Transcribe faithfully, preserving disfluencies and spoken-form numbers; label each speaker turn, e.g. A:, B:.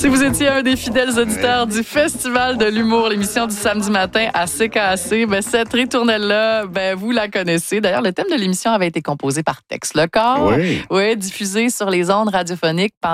A: Si vous étiez un des fidèles auditeurs du Festival de l'humour, l'émission du samedi matin à C K A C, ben cette ritournelle-là, ben vous la connaissez. D'ailleurs, le thème de l'émission avait été composé par Tex Lecor.
B: Oui.
A: Oui, diffusé sur les ondes radiophoniques